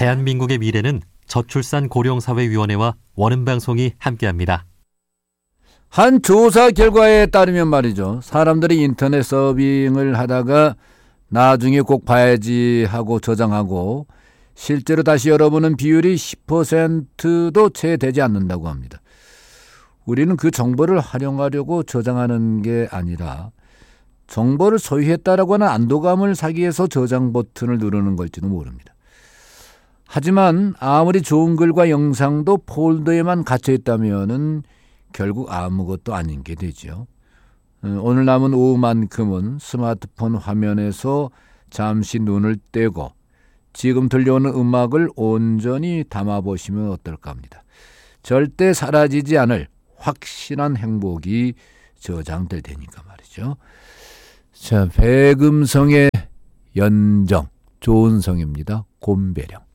대한민국의 미래는 저출산 고령사회위원회와 원음방송이 함께합니다. 한 조사 결과에 따르면 말이죠. 사람들이 인터넷 서빙을 하다가 나중에 꼭 봐야지 하고 저장하고 실제로 다시 열어보는 비율이 10%도 채 되지 않는다고 합니다. 우리는 그 정보를 활용하려고 저장하는 게 아니라 정보를 소유했다라고 하는 안도감을 사기 위해서 저장 버튼을 누르는 걸지도 모릅니다. 하지만 아무리 좋은 글과 영상도 폴더에만 갇혀 있다면은 결국 아무것도 아닌 게 되죠. 오늘 남은 오후만큼은 스마트폰 화면에서 잠시 눈을 떼고 지금 들려오는 음악을 온전히 담아보시면 어떨까 합니다. 절대 사라지지 않을 확실한 행복이 저장될 테니까 말이죠. 자, 백음성의 연정, 좋은 성입니다. 곰배령.